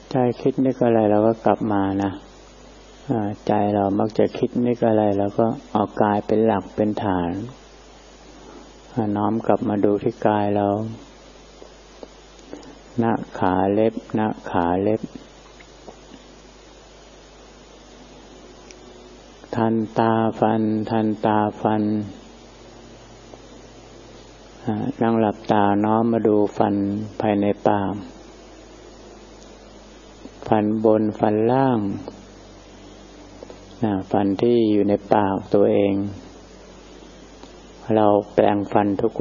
ใจคิดนึกอะไรเราก็กลับมานะใจเรามักจะคิดนึกอะไรเราก็เอากายเป็นหลักเป็นฐานน้อมกลับมาดูที่กายเราหน้าขาเล็บหน้าขาเล็บทันตาฟันทันตาฟันนั่งหลับตาน้อมมาดูฟันภายในปากฟันบนฟันล่างฟันที่อยู่ในปากตัวเองเราแปรงฟันทุก